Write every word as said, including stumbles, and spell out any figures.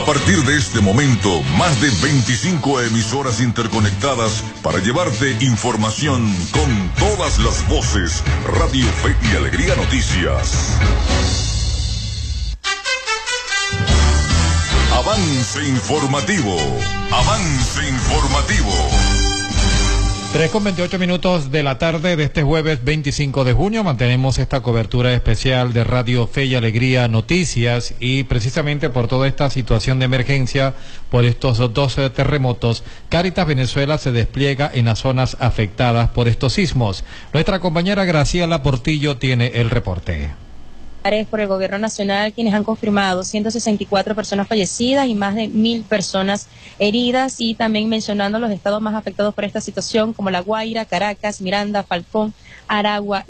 partir de este momento, más de veinticinco emisoras interconectadas para llevarte información con todas las voces. Radio Fe y Alegría Noticias. Avance informativo. Avance informativo. tres con veintiocho minutos de la tarde de este jueves veinticinco de junio. Mantenemos esta cobertura especial de Radio Fe y Alegría Noticias, y precisamente por toda esta situación de emergencia por estos dos terremotos, Cáritas Venezuela se despliega en las zonas afectadas por estos sismos. Nuestra compañera Graciela Portillo tiene el reporte. Por el gobierno nacional, quienes han confirmado ciento sesenta y cuatro personas fallecidas y más de mil personas heridas, y también mencionando los estados más afectados por esta situación como La Guaira, Caracas, Miranda, Falcón, Aragua